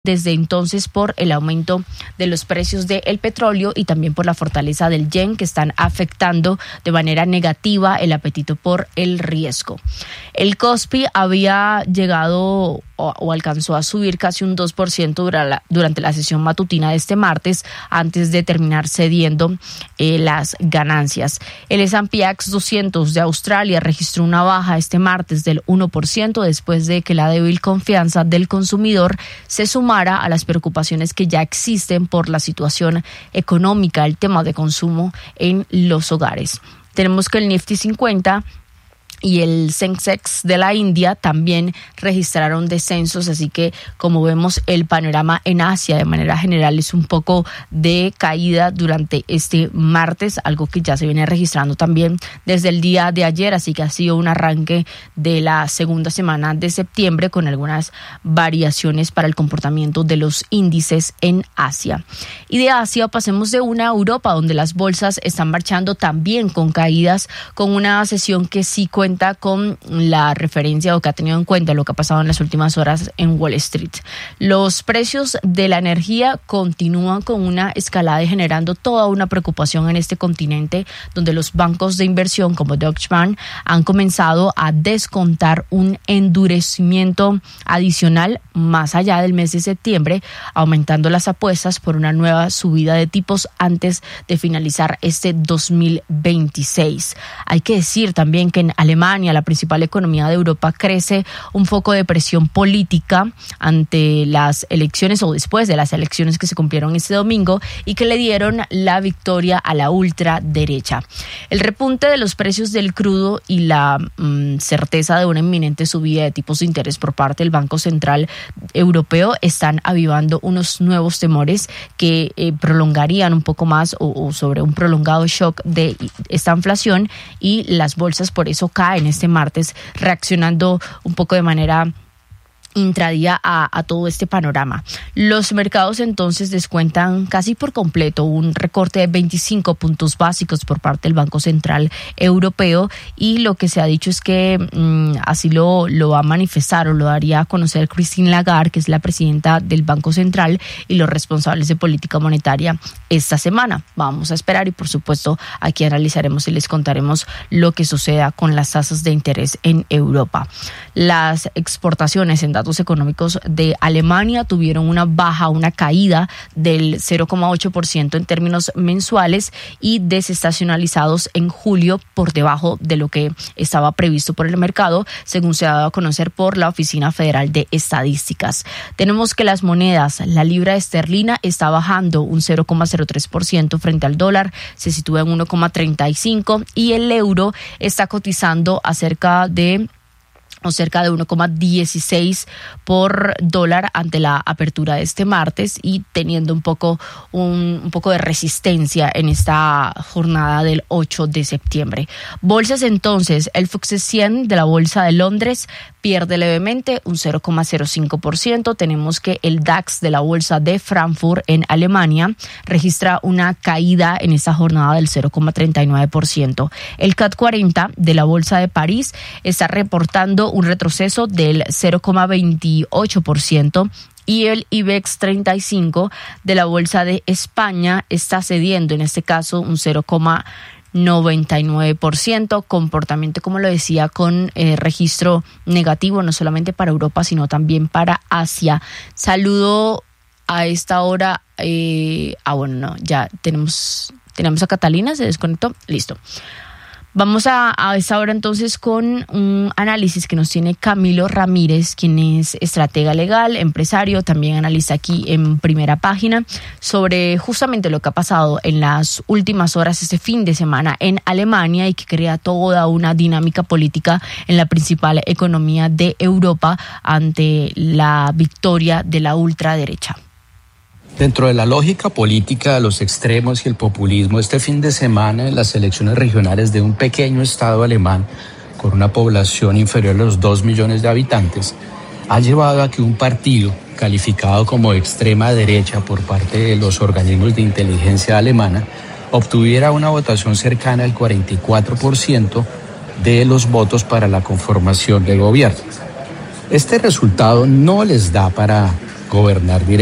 desde entonces por el aumento de los precios del petróleo y también por la fortaleza del yen, que están afectando de manera negativa el apetito por el riesgo. El Kospi había llegado o alcanzó a subir casi un 2% durante la sesión matutina de este martes, antes de terminar cediendo las ganancias. El S&P 200 de Australia registró una baja este martes del 1% después de que la débil confianza del consumidor se sumara a las preocupaciones que ya existen por la situación económica, el tema de consumo en los hogares. Tenemos que el Nifty 50 y el Sensex de la India también registraron descensos, así que como vemos el panorama en Asia de manera general es un poco de caída durante este martes, algo que ya se viene registrando también desde el día de ayer, así que ha sido un arranque de la segunda semana de septiembre con algunas variaciones para el comportamiento de los índices en Asia. Y de Asia pasemos de una a Europa, donde las bolsas están marchando también con caídas, con una sesión que sí cuenta con la referencia o que ha tenido en cuenta lo que ha pasado en las últimas horas en Wall Street. Los precios de la energía continúan con una escalada y generando toda una preocupación en este continente, donde los bancos de inversión como Deutsche Bank han comenzado a descontar un endurecimiento adicional más allá del mes de septiembre, aumentando las apuestas por una nueva subida de tipos antes de finalizar este 2026. Hay que decir también que en Alemania, la principal economía de Europa, crece un foco de presión política ante las elecciones o después de las elecciones que se cumplieron este domingo y que le dieron la victoria a la ultraderecha. El repunte de los precios del crudo y la certeza de una inminente subida de tipos de interés por parte del Banco Central Europeo están avivando unos nuevos temores que prolongarían un poco más o sobre un prolongado shock de esta inflación, y las bolsas por eso caen este martes, reaccionando un poco de manera intradía a todo este panorama. Los mercados entonces descuentan casi por completo un recorte de 25 puntos básicos por parte del Banco Central Europeo, y lo que se ha dicho es que así lo va a manifestar o lo daría a conocer Christine Lagarde, que es la presidenta del Banco Central, y los responsables de política monetaria esta semana. Vamos a esperar y por supuesto aquí analizaremos y les contaremos lo que suceda con las tasas de interés en Europa. Las exportaciones en datos económicos de Alemania tuvieron una caída del 0,8% en términos mensuales y desestacionalizados en julio, por debajo de lo que estaba previsto por el mercado, según se ha dado a conocer por la Oficina Federal de Estadísticas. Tenemos que las monedas, la libra esterlina está bajando un 0,03% frente al dólar, se sitúa en 1,35, y el euro está cotizando cerca de 1,16 por dólar ante la apertura de este martes, y teniendo un poco de resistencia en esta jornada del 8 de septiembre. Bolsas entonces, el FTSE 100 de la Bolsa de Londres pierde levemente un 0,05%. Tenemos que el DAX de la Bolsa de Frankfurt en Alemania registra una caída en esta jornada del 0,39%. El CAC 40 de la Bolsa de París está reportando un retroceso del 0,28%. Y el IBEX 35 de la Bolsa de España está cediendo, en este caso, un 0,99%, comportamiento, como lo decía, con registro negativo, no solamente para Europa, sino también para Asia. Saludo a esta hora, ya tenemos a Catalina, se desconectó, listo. Vamos a esta hora entonces con un análisis que nos tiene Camilo Ramírez, quien es estratega legal, empresario, también analista aquí en Primera Página, sobre justamente lo que ha pasado en las últimas horas este fin de semana en Alemania y que crea toda una dinámica política en la principal economía de Europa ante la victoria de la ultraderecha. Dentro de la lógica política de los extremos y el populismo, este fin de semana en las elecciones regionales de un pequeño estado alemán con una población inferior a los 2 millones de habitantes ha llevado a que un partido calificado como extrema derecha por parte de los organismos de inteligencia alemana obtuviera una votación cercana al 44% de los votos para la conformación del gobierno. Este resultado no les da para gobernar directamente.